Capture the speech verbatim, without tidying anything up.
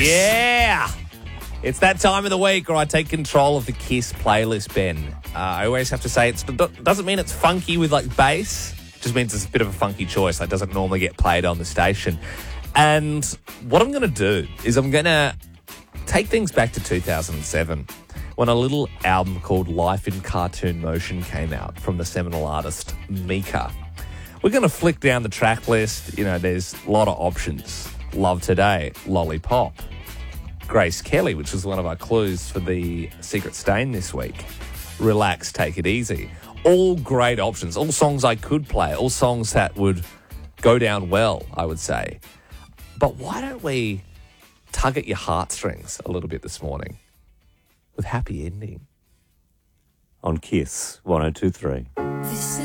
Yeah! It's that time of the week where I take control of the Kiss playlist, Ben. Uh, I always have to say it doesn't mean it's funky with like bass. It just means it's a bit of a funky choice that doesn't normally get played on the station. And what I'm going to do is I'm going to take things back to two thousand seven when a little album called Life in Cartoon Motion came out from the seminal artist Mika. We're going to flick down the track list. You know, there's a lot of options. Love Today, Lollipop, Grace Kelly, which was one of our clues for the Secret Stain this week, Relax, Take It Easy. All great options, all songs I could play, all songs that would go down well, I would say. But why don't we tug at your heartstrings a little bit this morning with Happy Ending? On Kiss one oh two three.